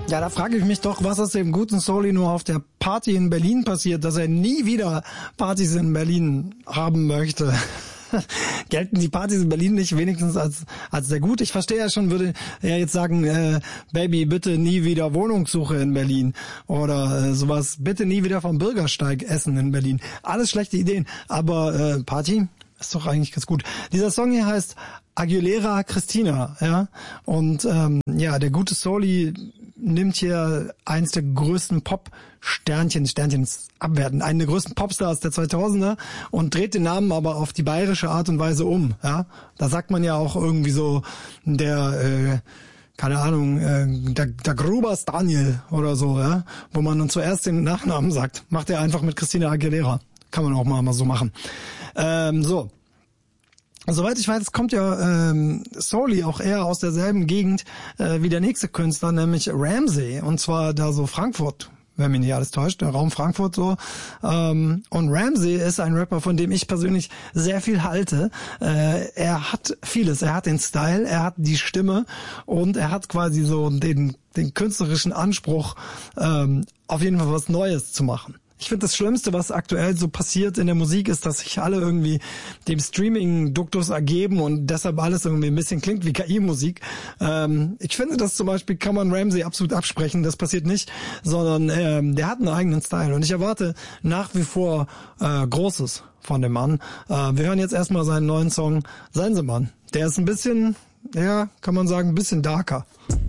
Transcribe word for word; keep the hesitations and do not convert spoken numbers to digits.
Ja, da frage ich mich doch, was ist dem guten Soli nur auf der Party in Berlin passiert, dass er nie wieder Partys in Berlin haben möchte. Gelten die Partys in Berlin nicht wenigstens als als sehr gut? Ich verstehe ja schon, würde er jetzt sagen, äh, Baby, bitte nie wieder Wohnungssuche in Berlin oder äh, sowas, bitte nie wieder vom Bürgersteig essen in Berlin. Alles schlechte Ideen, aber äh, Party ist doch eigentlich ganz gut. Dieser Song hier heißt Aguilera Christina, ja, und ähm, ja, der gute Soli nimmt hier eins der größten Pop-Sternchen, Sternchen ist abwertend, einen der größten Popstars der zweitausender und dreht den Namen aber auf die bayerische Art und Weise um, ja. Da sagt man ja auch irgendwie so, der, äh, keine Ahnung, äh, der, der Grubers Daniel oder so, ja, wo man dann zuerst den Nachnamen sagt, macht er einfach mit Christina Aguilera. Kann man auch mal, mal so machen. Ähm, so. Soweit ich weiß, kommt ja ähm, Soli auch eher aus derselben Gegend äh, wie der nächste Künstler, nämlich Ramsey. Und zwar da so Frankfurt, wenn mich nicht alles täuscht, der Raum Frankfurt so. Ähm, und Ramsey ist ein Rapper, von dem ich persönlich sehr viel halte. Äh, er hat vieles. Er hat den Style, er hat die Stimme und er hat quasi so den, den künstlerischen Anspruch, ähm, auf jeden Fall was Neues zu machen. Ich finde, das Schlimmste, was aktuell so passiert in der Musik, ist, dass sich alle irgendwie dem Streaming-Duktus ergeben und deshalb alles irgendwie ein bisschen klingt wie K I-Musik. Ähm, ich finde, das zum Beispiel kann man Ramsey absolut absprechen. Das passiert nicht, sondern ähm, der hat einen eigenen Style. Und ich erwarte nach wie vor äh, Großes von dem Mann. Äh, wir hören jetzt erstmal seinen neuen Song Sensemann. Der ist ein bisschen, ja, kann man sagen, ein bisschen darker.